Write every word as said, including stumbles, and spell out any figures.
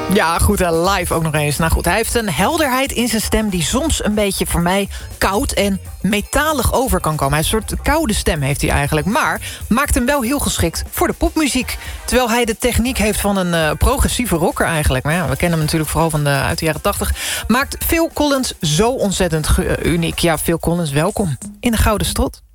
Ja, goed, uh, live ook nog eens. Nou goed, hij heeft een helderheid in zijn stem... die soms een beetje voor mij koud en metalig over kan komen. Hij heeft een soort koude stem heeft hij eigenlijk. Maar maakt hem wel heel geschikt voor de popmuziek. Terwijl hij de techniek heeft van een uh, progressieve rocker eigenlijk. Maar ja, we kennen hem natuurlijk vooral van de, uit de jaren tachtig. Maakt Phil Collins zo ontzettend uh, uniek. Ja, Phil Collins, welkom in de Gouden Strot.